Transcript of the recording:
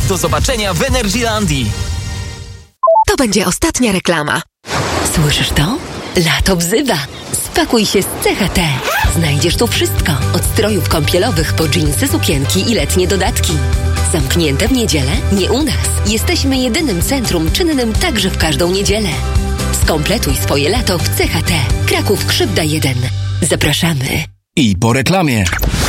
Do zobaczenia w Energylandii. To będzie ostatnia reklama. Słyszysz to? Lato wzywa. Spakuj się z CHT. Znajdziesz tu wszystko. Od strojów kąpielowych po dżinsy, sukienki i letnie dodatki. Zamknięte w niedzielę? Nie u nas. Jesteśmy jedynym centrum czynnym także w każdą niedzielę. Skompletuj swoje lato w CHT. Kraków Krzywda 1. Zapraszamy. I po reklamie.